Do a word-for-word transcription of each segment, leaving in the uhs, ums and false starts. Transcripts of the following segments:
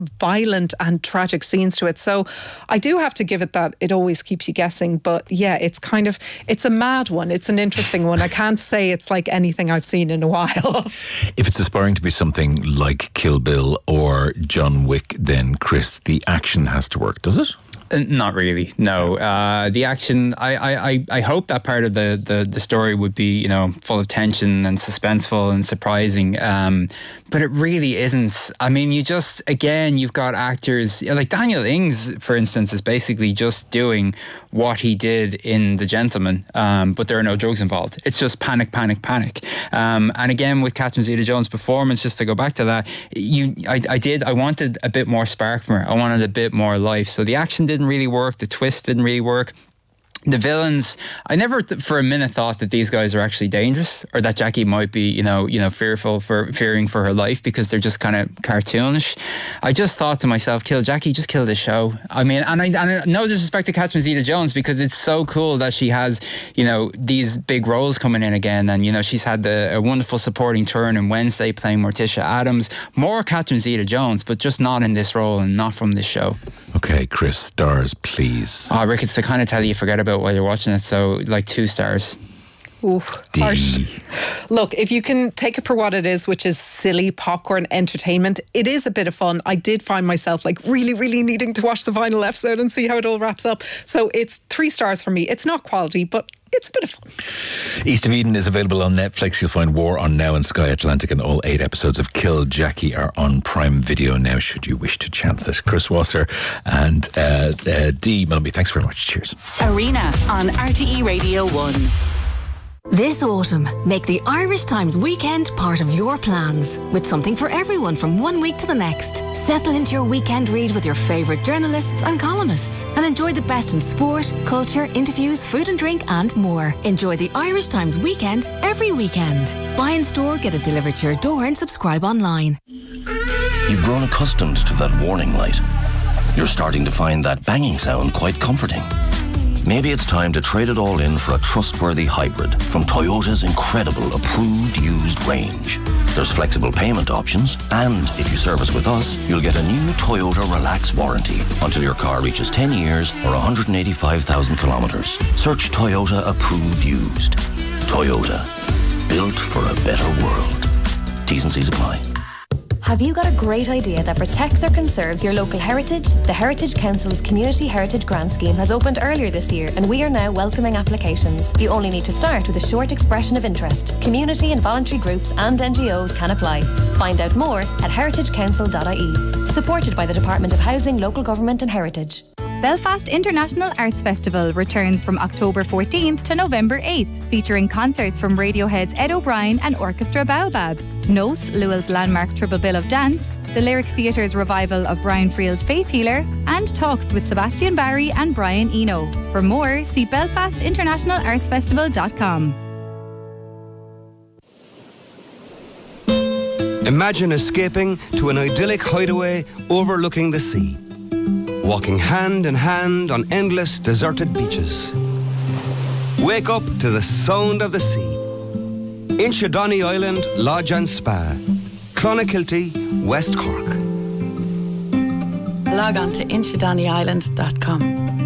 violent and tragic scenes to it. So I do have to give it that. It always keeps you guessing. But yeah, it's kind of, it's a mad one. It's an interesting one. I can't say it's like anything I've seen in a while. If it's aspiring to be something like Kill Bill or John Wick, then Chris, the action has to work, does it? Uh, Not really, no. Uh, the action, I, I, I hope that part of the, the, the story would be, you know, full of tension and suspenseful and surprising. Um, but it really isn't. I mean, you just, again, you've got actors, like Daniel Ings, for instance, is basically just doing what he did in The Gentleman, um, but there are no drugs involved. It's just panic, panic, panic. Um, and again, with Catherine Zeta-Jones' performance, just to go back to that, you, I, I did, I wanted a bit more spark from her. I wanted a bit more life. So the action didn't really work. The twist didn't really work. The villains, I never th- for a minute thought that these guys are actually dangerous, or that Jackie might be, you know, you know, fearful for fearing for her life, because they're just kind of cartoonish. I just thought to myself, kill Jackie, just kill the show. I mean, and I, and I no disrespect to Catherine Zeta-Jones, because it's so cool that she has, you know, these big roles coming in again, and you know, she's had the a wonderful supporting turn in Wednesday playing Morticia Addams. More Catherine Zeta-Jones, but just not in this role and not from this show. Okay, Chris, stars, please. Oh, Rick, it's the kind of telly you forget about while you're watching it, so like two stars. Ooh, D. harsh. Look, if you can take it for what it is, which is silly popcorn entertainment, it is a bit of fun. I did find myself like really, really needing to watch the final episode and see how it all wraps up. So it's three stars for me. It's not quality, but it's a bit of fun. East of Eden is available on Netflix. You'll find War on Now and Sky Atlantic, and all eight episodes of Kill Jackie are on Prime Video now, should you wish to chance it. Chris Wasser and uh, uh, Dee Melby, thanks very much. Cheers. Arena on R T E Radio one. This autumn, make the Irish Times weekend part of your plans, with something for everyone from one week to the next. Settle into your weekend read with your favourite journalists and columnists, and enjoy the best in sport, culture, interviews, food and drink, and more. Enjoy the Irish Times weekend every weekend. Buy in store, get it delivered to your door, and subscribe online. You've grown accustomed to that warning light. You're starting to find that banging sound quite comforting. Maybe it's time to trade it all in for a trustworthy hybrid from Toyota's incredible approved used range. There's flexible payment options, and if you service with us, you'll get a new Toyota Relax warranty until your car reaches ten years or one hundred eighty-five thousand kilometres. Search Toyota approved used. Toyota, built for a better world. T's and C's apply. Have you got a great idea that protects or conserves your local heritage? The Heritage Council's Community Heritage Grant Scheme has opened earlier this year, and we are now welcoming applications. You only need to start with a short expression of interest. Community and voluntary groups and N G Os can apply. Find out more at heritage council dot I E. Supported by the Department of Housing, Local Government and Heritage. Belfast International Arts Festival returns from October fourteenth to November eighth, featuring concerts from Radiohead's Ed O'Brien and Orchestra Baobab, Nos, Lewell's landmark Triple Bill of Dance, the Lyric Theatre's revival of Brian Friel's Faith Healer, and Talked with Sebastian Barry and Brian Eno. For more, see belfast international arts festival dot com. Imagine escaping to an idyllic hideaway overlooking the sea. Walking hand in hand on endless deserted beaches. Wake up to the sound of the sea. Inchydoney Island Lodge and Spa, Clonakilty, West Cork. Log on to inchydoney island dot com.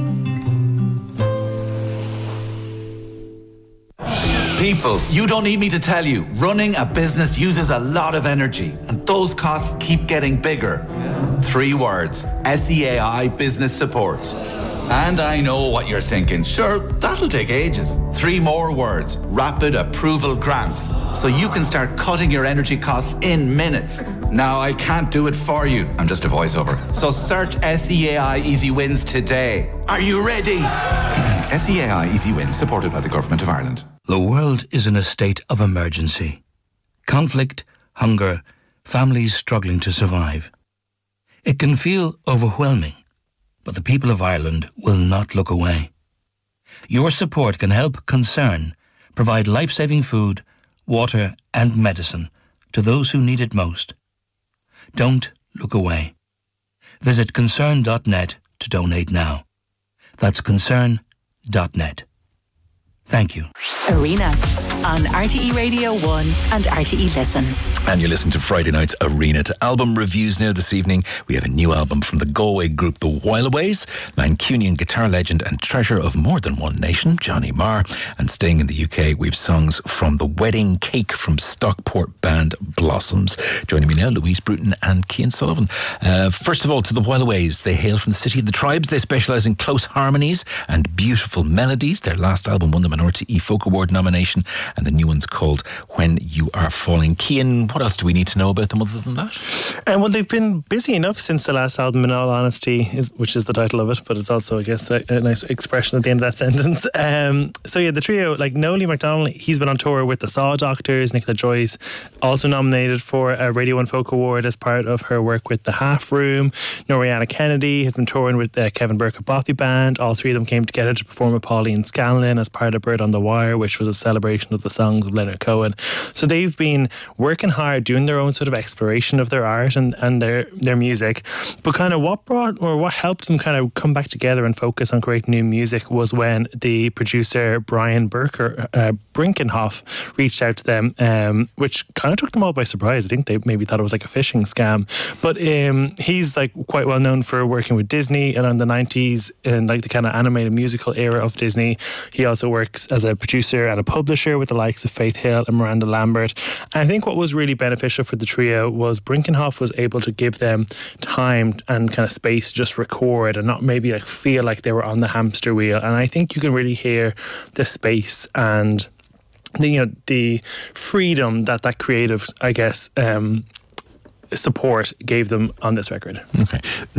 People, you don't need me to tell you, running a business uses a lot of energy, and those costs keep getting bigger. Three words: S E A I Business Support. And I know what you're thinking. Sure, that'll take ages. Three more words: Rapid Approval Grants. So you can start cutting your energy costs in minutes. Now, I can't do it for you. I'm just a voiceover. So search S E A I Easy Wins today. Are you ready? S E A I Easy Wins, supported by the Government of Ireland. The world is in a state of emergency. Conflict, hunger, families struggling to survive. It can feel overwhelming, but the people of Ireland will not look away. Your support can help Concern provide life-saving food, water and medicine to those who need it most. Don't look away. Visit concern dot net to donate now. That's concern dot net. Thank you. Arena on R T E Radio one and R T E Listen. And you listen to Friday night's Arena to album reviews now this evening. We have a new album from the Galway group The Whileaways, Mancunian guitar legend and treasure of more than one nation, Johnny Marr. And staying in the U K, we've songs from The Wedding Cake from Stockport band Blossoms. Joining me now, Louise Bruton and Cian Sullivan. Uh, first of all, to The Whileaways. They hail from the city of the tribes. They specialise in close harmonies and beautiful melodies. Their last album won them an R T E Folk Award nomination, and the new one's called When You Are Falling. Cian, what else do we need to know about them other than that? Um, well, they've been busy enough since the last album, in all honesty, is, which is the title of it, but it's also, I guess, a, a nice expression at the end of that sentence. Um, so yeah, the trio, like Nolan MacDonald, he's been on tour with the Saw Doctors. Nicola Joyce, also nominated for a Radio one Folk Award as part of her work with the Half Room. Noriana Kennedy has been touring with uh, Kevin Burke at Bothy Band. All three of them came together to perform with Pauline Scanlon as part of Bird on the Wire, which was a celebration of the songs of Leonard Cohen. So they've been working hard, doing their own sort of exploration of their art and, and their, their music. But kind of what brought or what helped them kind of come back together and focus on creating new music was when the producer Brian Burker, uh, Brinkenhoff reached out to them, um, which kind of took them all by surprise. I think they maybe thought it was like a phishing scam. But um, he's like quite well known for working with Disney and in the nineties and like the kind of animated musical era of Disney. He also works as a producer and a publisher with the likes of Faith Hill and Miranda Lambert. And I think what was really beneficial for the trio was Brinkenhoff was able to give them time and kind of space to just record and not maybe like feel like they were on the hamster wheel. And I think you can really hear the space and the, you know, the freedom that that creative, I guess, um, support gave them on this record. Okay.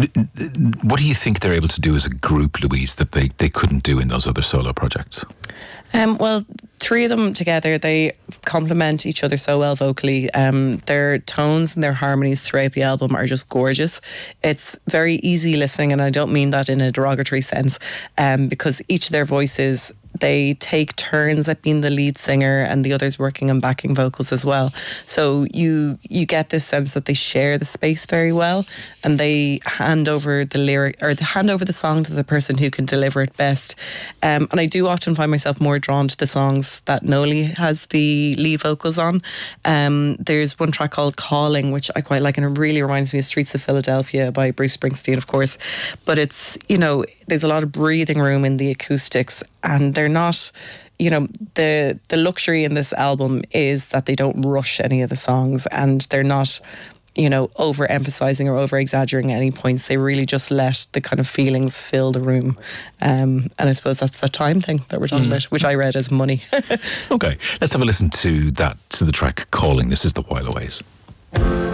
What do you think they're able to do as a group, Louise, that they, they couldn't do in those other solo projects? Um, well, three of them together, they complement each other so well vocally. Um, their tones and their harmonies throughout the album are just gorgeous. It's very easy listening, and I don't mean that in a derogatory sense, um, because each of their voices, they take turns at being the lead singer and the others working on backing vocals as well. So you you get this sense that they share the space very well, and they hand over the lyric or they hand over the song to the person who can deliver it best. Um, and I do often find myself more drawn to the songs that Noli has the lead vocals on. Um, there's one track called Calling, which I quite like, and it really reminds me of Streets of Philadelphia by Bruce Springsteen, of course. But it's, you know, there's a lot of breathing room in the acoustics, and they're not, you know, the the luxury in this album is that they don't rush any of the songs, and they're not, you know, over-emphasising or over-exaggerating at any points. They really just let the kind of feelings fill the room. Um, and I suppose that's the time thing that we're talking mm. about, which I read as money. Okay, let's have a listen to that, to the track Calling. This is The Whileaways.